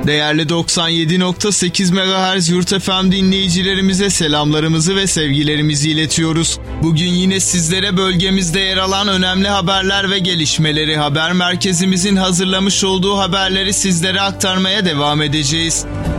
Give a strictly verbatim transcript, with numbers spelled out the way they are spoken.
Değerli doksan yedi nokta sekiz megahertz Yurt F M dinleyicilerimize selamlarımızı ve sevgilerimizi iletiyoruz. Bugün yine sizlere bölgemizde yer alan önemli haberler ve gelişmeleri, haber merkezimizin hazırlamış olduğu haberleri sizlere aktarmaya devam edeceğiz.